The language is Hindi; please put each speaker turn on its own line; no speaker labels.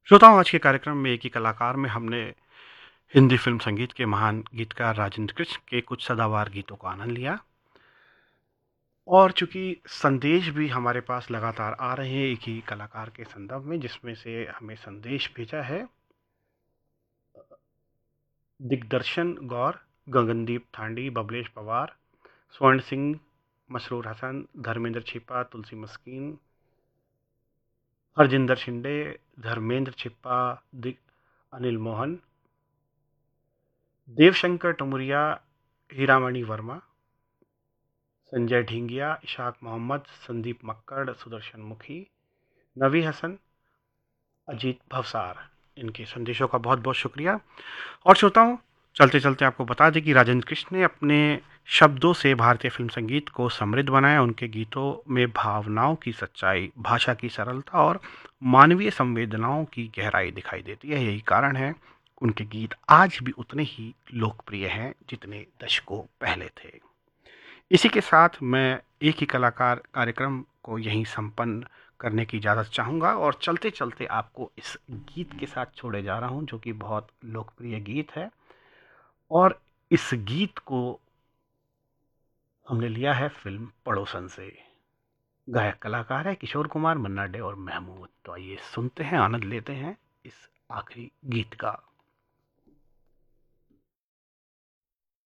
श्रोताओं, आज के कार्यक्रम में एक ही कलाकार में हमने हिंदी फिल्म संगीत के महान गीतकार राजेंद्र कृष्ण के कुछ सदाबहार गीतों का आनंद लिया। और चूंकि संदेश भी हमारे पास लगातार आ रहे हैं एक ही कलाकार के संदर्भ में, जिसमें से हमें संदेश भेजा है दिग्दर्शन गौर, गगनदीप थांडी, बबलेश पवार, स्वर्ण सिंह, मसरूर हसन, धर्मेंद्र छिपा, तुलसी मस्कीन, हरजिंदर शिंदे, धर्मेंद्र छिपा, अनिल मोहन, देवशंकर टुमरिया, हीरामणि वर्मा, संजय ढींगिया, इशाक मोहम्मद, संदीप मक्कड़, सुदर्शन मुखी, नवी हसन, अजीत भवसार। इनके संदेशों का बहुत बहुत शुक्रिया। और श्रोताओं, चलते चलते आपको बता दें कि राजेंद्र कृष्ण ने अपने शब्दों से भारतीय फिल्म संगीत को समृद्ध बनाया। उनके गीतों में भावनाओं की सच्चाई, भाषा की सरलता और मानवीय संवेदनाओं की गहराई दिखाई देती है। यही कारण है उनके गीत आज भी उतने ही लोकप्रिय हैं जितने दशकों पहले थे। इसी के साथ मैं एक ही कलाकार कार्यक्रम को यहीं संपन्न करने की इजाज़त चाहूँगा और चलते चलते आपको इस गीत के साथ छोड़े जा रहा हूँ, जो कि बहुत लोकप्रिय गीत है। और इस गीत को हमने लिया है फिल्म पड़ोसन से। गायक कलाकार है किशोर कुमार, मन्ना डे और महमूद। तो आइए सुनते हैं, आनंद लेते हैं इस आखिरी गीत का।